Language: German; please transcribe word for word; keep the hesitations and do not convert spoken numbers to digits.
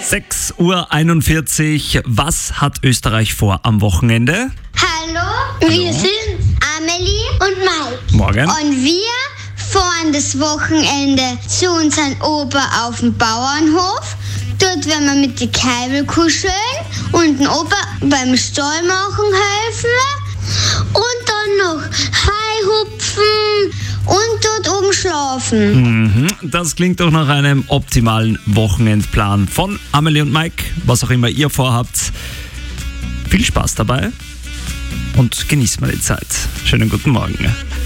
sechs Uhr einundvierzig. Was hat Österreich vor am Wochenende? Hallo, wir sind Amelie und Mike. Morgen. Und wir fahren das Wochenende zu unserem Opa auf dem Bauernhof. Dort werden wir mit den Kalbel kuscheln und den Opa beim Stall machen helfen. Und dann noch Hai hupfen und dort oben schlafen. Mhm, das klingt doch nach einem optimalen Wochenendplan von Amelie und Mike. Was auch immer ihr vorhabt, viel Spaß dabei und genießt mal die Zeit. Schönen guten Morgen.